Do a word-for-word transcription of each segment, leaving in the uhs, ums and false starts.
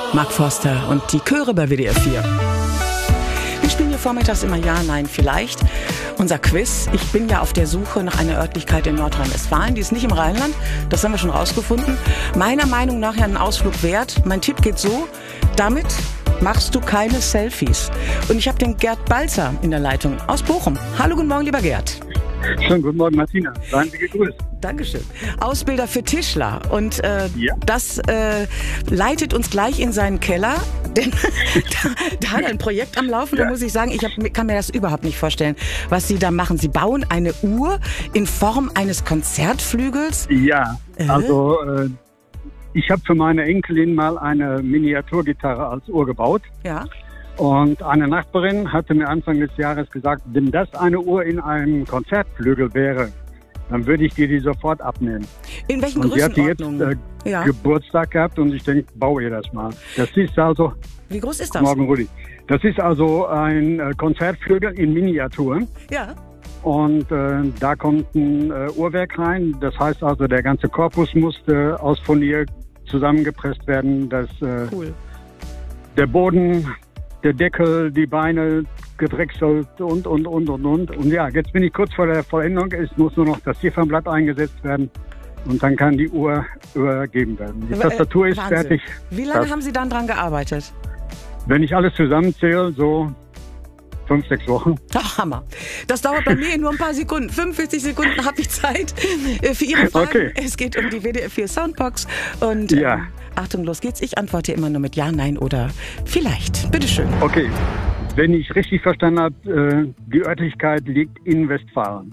Mark Forster und die Chöre bei W D R vier. Wir spielen hier vormittags immer Ja, Nein, Vielleicht. Unser Quiz. Ich bin ja auf der Suche nach einer Örtlichkeit in Nordrhein-Westfalen. Die ist nicht im Rheinland. Das haben wir schon rausgefunden. Meiner Meinung nach ja einen Ausflug wert. Mein Tipp geht so. Damit machst du keine Selfies. Und ich habe den Gerd Balzer in der Leitung aus Bochum. Hallo, guten Morgen, lieber Gerd. Schönen guten Morgen, Martina. Seien Sie gegrüßt. Dankeschön. Ausbilder für Tischler. Und äh, ja. das äh, leitet uns gleich in seinen Keller. Denn da, da hat er ein Projekt am Laufen. Ja. Da muss ich sagen, ich hab, kann mir das überhaupt nicht vorstellen, was Sie da machen. Sie bauen eine Uhr in Form eines Konzertflügels. Ja, äh? also äh, ich habe für meine Enkelin mal eine Miniaturgitarre als Uhr gebaut. Ja. Und eine Nachbarin hatte mir Anfang des Jahres gesagt, wenn das eine Uhr in einem Konzertflügel wäre, dann würde ich dir die sofort abnehmen. In welchen und Größenordnungen? Sie hat jetzt äh, ja. Geburtstag gehabt und ich denke, baue ihr das mal. Das ist also... Wie groß ist das? Morgen, Rudi. Das ist also ein äh, Konzertflügel in Miniatur. Ja. Und äh, da kommt ein äh, Uhrwerk rein. Das heißt also, der ganze Korpus musste aus Furnier zusammengepresst werden. Dass, äh, cool. Der Boden, der Deckel, die Beine gedrechselt und, und, und, und, und. Und ja, jetzt bin ich kurz vor der Vollendung. Es muss nur noch das Ziffernblatt eingesetzt werden. Und dann kann die Uhr übergeben werden. Die äh, Tastatur ist Wahnsinn. fertig. Wie lange das, haben Sie dann dran gearbeitet? Wenn ich alles zusammenzähle, so fünf, sechs Wochen. Ach, Hammer. Das dauert bei mir nur ein paar Sekunden. fünfundvierzig Sekunden habe ich Zeit für Ihre Fragen. Okay. Es geht um die W D R vier Soundbox. Und ja. ähm, Achtung, los geht's. Ich antworte immer nur mit Ja, Nein oder Vielleicht. Bitteschön. Okay. Wenn ich richtig verstanden habe, äh, die Örtlichkeit liegt in Westfalen.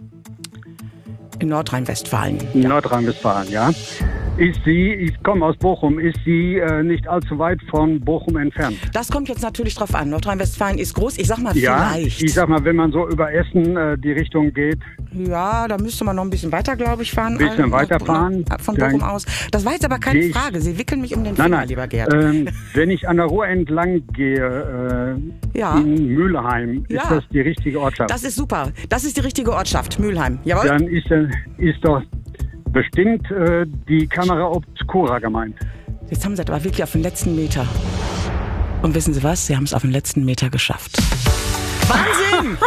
In Nordrhein-Westfalen. In Ja. Nordrhein-Westfalen, ja. Ist sie, ich komme aus Bochum, ist sie äh, nicht allzu weit von Bochum entfernt? Das kommt jetzt natürlich drauf an. Nordrhein-Westfalen ist groß. Ich sag mal Ja, vielleicht. ich sag mal, wenn man so über Essen äh, die Richtung geht. Ja, da müsste man noch ein bisschen weiter, glaube ich, fahren. Ein bisschen Also, weiterfahren. Von Bochum aus. Das war jetzt aber keine Ich, Frage. Sie wickeln mich um den nein, Finger, nein. lieber Gerd. Ähm, wenn ich an der Ruhr entlang gehe, äh, Ja. in Mülheim, Ja. ist das die richtige Ortschaft? Das ist super. Das ist die richtige Ortschaft, Mülheim. Jawohl? Dann ist, äh, ist doch bestimmt äh, die Kamera Obscura gemeint. Jetzt haben Sie das aber wirklich auf den letzten Meter. Und wissen Sie was? Sie haben es auf den letzten Meter geschafft. Wahnsinn!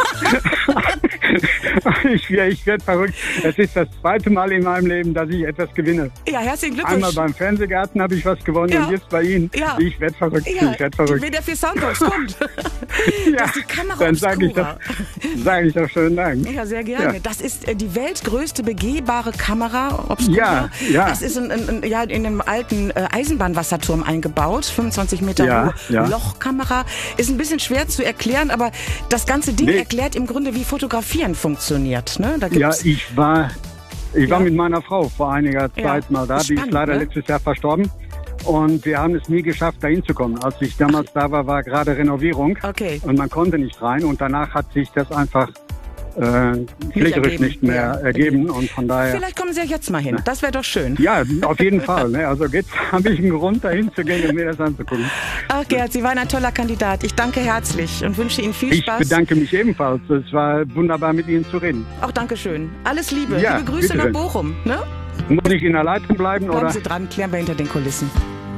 ich ich werde verrückt. Es ist das zweite Mal in meinem Leben, dass ich etwas gewinne. Ja, herzlichen Glückwunsch. Einmal beim Fernsehgarten habe ich was gewonnen Ja. und jetzt bei Ihnen. Ja. Ich werde verrückt. Ja, ich werde verrückt. W D R vier Soundbox kommt. Ja, Das ist die Kamera dann sage ich, Obscura. das- sag ich doch schönen Dank. Ja, sehr gerne. Ja. Das ist äh, die weltgrößte begehbare Kamera Obscura. Ja, ja. Das ist in, in, in, ja, in einem alten äh, Eisenbahnwasserturm eingebaut, fünfundzwanzig Meter Ja, hohe ja. Lochkamera. Ist ein bisschen schwer zu erklären, aber das ganze Ding Nee. erklärt im Grunde, wie Fotografieren funktioniert. Ne? Da Ja, gibt's, ich war, ich Ja. war mit meiner Frau vor einiger Ja. Zeit mal da. Ist Die ist spannend, leider ne? letztes Jahr verstorben. Und wir haben es nie geschafft, da hinzukommen. Als ich damals da war, war gerade Renovierung. Okay. Und man konnte nicht rein. Und danach hat sich das einfach äh, pflegerisch ergeben. nicht mehr Ja, ergeben. Und von daher... Vielleicht kommen Sie ja jetzt mal hin. Das wäre doch schön. Ja, auf jeden Fall. Ne? Also jetzt habe ich einen Grund, da hinzugehen und mir das anzugucken. Ach Gerd, Sie waren ein toller Kandidat. Ich danke herzlich und wünsche Ihnen viel Ich Spaß. bedanke mich ebenfalls. Es war wunderbar, mit Ihnen zu reden. Auch Dankeschön. Alles Liebe. Ja, Liebe Grüße bitte nach schön. Bochum. Ne? Muss ich in der Leitung bleiben, Bleiben oder? Sie dran, klären wir hinter den Kulissen.